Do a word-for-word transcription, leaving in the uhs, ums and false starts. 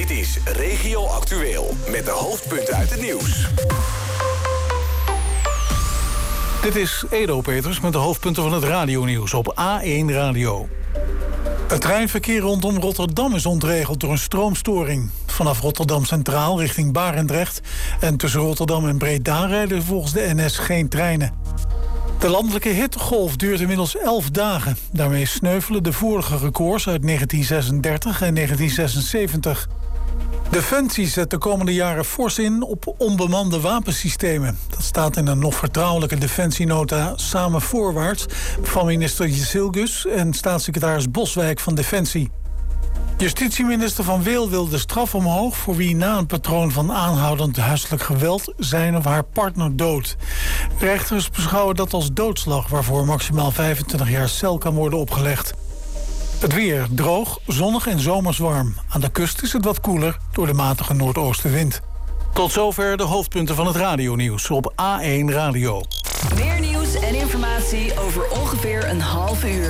Dit is Regio Actueel met de hoofdpunten uit het nieuws. Dit is Edo Peters met de hoofdpunten van het radionieuws op A één Radio. Het treinverkeer rondom Rotterdam is ontregeld door een stroomstoring. Vanaf Rotterdam Centraal richting Barendrecht en tussen Rotterdam en Breda rijden volgens de N S geen treinen. De landelijke hittegolf duurt inmiddels elf dagen. Daarmee sneuvelen de vorige records uit negentien zesendertig en negentien zesenzeventig. Defensie zet de komende jaren fors in op onbemande wapensystemen. Dat staat in een nog vertrouwelijke defensienota Samen Voorwaarts van minister Jezilgus en staatssecretaris Boswijk van Defensie. Justitieminister Van Weel wil de straf omhoog voor wie na een patroon van aanhoudend huiselijk geweld zijn of haar partner doodt. Rechters beschouwen dat als doodslag waarvoor maximaal vijfentwintig jaar cel kan worden opgelegd. Het weer droog, zonnig en zomers warm. Aan de kust is het wat koeler door de matige noordoostenwind. Tot zover de hoofdpunten van het radionieuws op A één Radio. Meer nieuws en informatie over ongeveer een half uur.